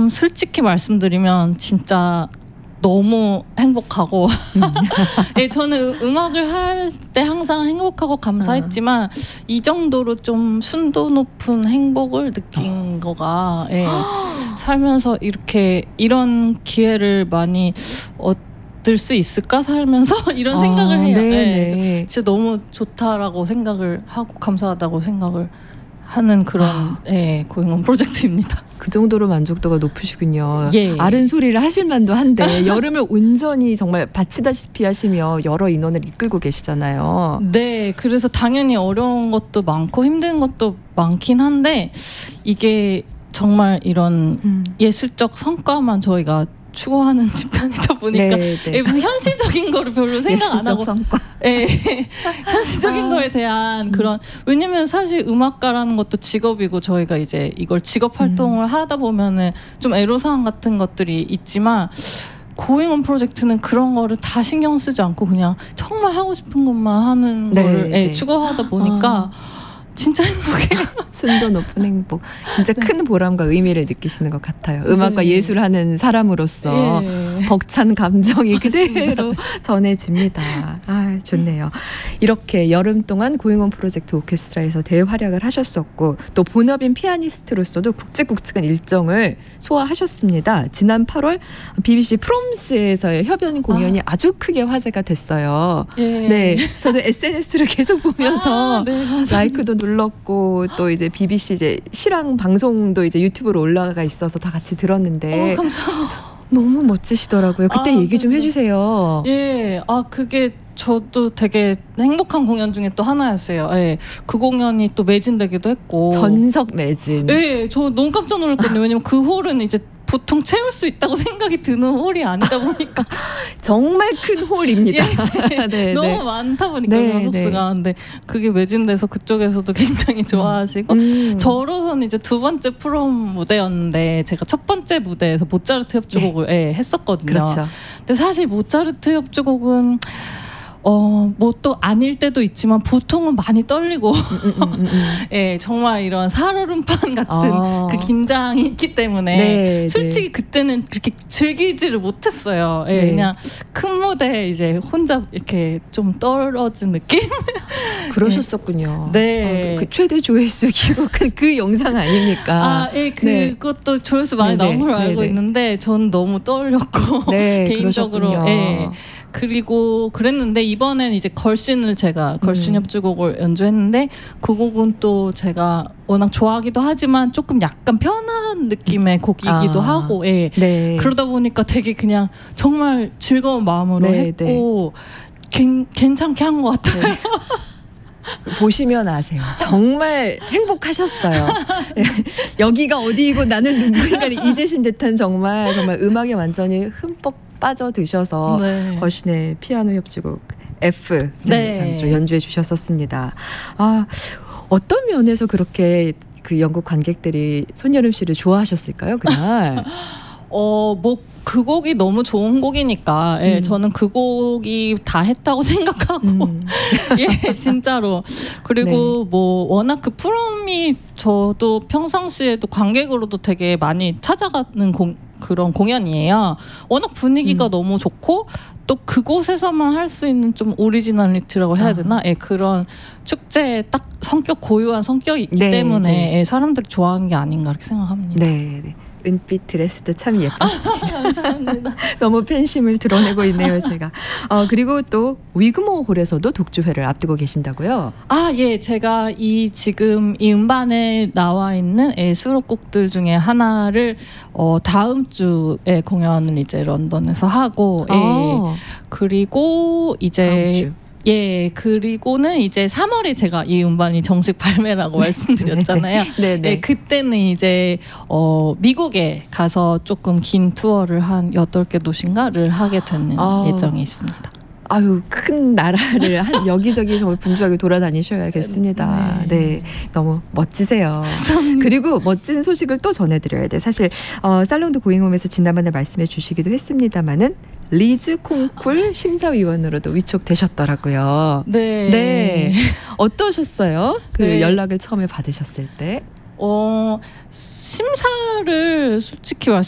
솔직히 말씀드리면 진짜 너무 행복하고 예, 저는 음악을 할 때 항상 행복하고 감사했지만 이 정도로 좀 순도 높은 행복을 느낀 거가 예, 살면서 이런 기회를 많이 얻을 수 있을까 살면서 이런 생각을 해요. 예, 진짜 너무 좋다라고 생각을 하고 감사하다고 생각을 하는 그런 예, 고잉온 프로젝트입니다. 그 정도로 만족도가 높으시군요. 예. 아른 소리를 하실 만도 한데 여름을 온전히 정말 바치다시피 하시며 여러 인원을 이끌고 계시잖아요. 네, 그래서 당연히 어려운 것도 많고 힘든 것도 많긴 한데 이게 정말 이런 예술적 성과만 저희가 추구하는 집단이다 보니까 무슨 현실적인 거를 별로 생각 안 하고 성과. 예, 현실적인 거에 대한 그런 왜냐면 사실 음악가라는 것도 직업이고 저희가 이제 이걸 직업 활동을 하다 보면은 좀 애로사항 같은 것들이 있지만 고잉온 프로젝트는 그런 거를 다 신경 쓰지 않고 그냥 정말 하고 싶은 것만 하는 거를 추구하다 보니까 진짜 행복해요. 순도 높은 행복. 진짜 큰 보람과 의미를 느끼시는 것 같아요. 음악과 예술하는 사람으로서 벅찬 감정이 그대로 전해집니다. 아, 좋네요. 이렇게 여름 동안 고잉온 프로젝트 오케스트라에서 대활약을 하셨었고 또 본업인 피아니스트로서도 굵직굵직한 일정을 소화하셨습니다. 지난 8월 BBC 프롬스에서의 협연 공연이 아주 크게 화제가 됐어요. 네, 저도 SNS를 계속 보면서 라이크도 눌렀고 또 이제 BBC 이제 실황 방송도 이제 유튜브로 올라가 있어서 다 같이 들었는데 감사합니다. 너무 멋지시더라고요. 그때 얘기 좀 해주세요. 예, 그게 저도 되게 행복한 공연 중에 또 하나였어요. 예, 그 공연이 또 매진되기도 했고 전석 매진. 예, 저 너무 깜짝 놀랐거든요. 왜냐면 그 홀은 이제 보통 채울 수 있다고 생각이 드는 홀이 아니다 보니까 정말 큰 홀입니다. 너무 많다 보니까 좌석수가 근데 그게 매진돼서 그쪽에서도 굉장히 좋아하시고 저로서는 이제 두 번째 프롬 무대였는데 제가 첫 번째 무대에서 모차르트 협주곡을 했었거든요. 그렇죠. 근데 사실 모차르트 협주곡은 뭐 또 아닐 때도 있지만 보통은 많이 떨리고 예, 정말 이런 살얼음판 같은 그 긴장이 있기 때문에 솔직히 그때는 그렇게 즐기지를 못했어요. 예, 그냥 큰 무대에 이제 혼자 이렇게 좀 떨어진 느낌? 그러셨었군요. 네. 그 최대 조회수 기록은 그 영상 아닙니까? 그것도 조회수 많이 나온 걸로 알고 있는데 전 너무 떨렸고 개인적으로 그리고 그랬는데 이번엔 이제 걸신을 제가 걸신 협주곡을 연주했는데 그 곡은 또 제가 워낙 좋아하기도 하지만 조금 약간 편한 느낌의 곡이기도 하고 그러다 보니까 되게 그냥 정말 즐거운 마음으로 했고 괜찮게 한 것 같아요. 보시면 아세요. 정말 행복하셨어요. 여기가 어디이고 나는 누구인가를 잊으신 듯한 정말 음악에 완전히 흠뻑 빠져드셔서 걸신의 피아노 협주곡 F 연주해 주셨었습니다. 어떤 면에서 그렇게 그 영국 관객들이 손여름 씨를 좋아하셨을까요, 그날? 그 곡이 너무 좋은 곡이니까 저는 그 곡이 다 했다고 생각하고 진짜로 그리고 뭐 워낙 그 프롬이 저도 평상시에도 관객으로도 되게 많이 찾아가는 그런 공연이에요. 워낙 분위기가 너무 좋고 또 그곳에서만 할 수 있는 좀 오리지널리티라고 해야 되나? 그런 축제의 딱 고유한 성격이 있기 때문에 사람들이 좋아하는 게 아닌가 이렇게 생각합니다. 은빛 드레스도 참 예쁘시다. 감사합니다. 너무 팬심을 드러내고 있네요, 제가. 그리고 또 위그모 홀에서도 독주회를 앞두고 계신다고요? 제가 지금 이 음반에 나와 있는 수록곡들 중에 하나를 다음 주에 공연을 이제 런던에서 하고 그리고 이제 그리고는 이제 3월에 제가 이 음반이 정식 발매라고 말씀드렸잖아요. 그때는 이제 미국에 가서 조금 긴 투어를 한 8개 도시인가를 하게 되는 예정이 있습니다. 큰 나라를 여기저기 정말 분주하게 돌아다니셔야겠습니다. 너무 멋지세요. 그리고 멋진 소식을 또 전해드려야 돼. 사실 살롱드 고잉홈에서 지난번에 말씀해 주시기도 했습니다마는 리즈 콩쿨 심사위원으로도 위촉되셨더라고요. 어떠셨어요? 그 연락을 처음에 받으셨을 때? 심사를 솔직히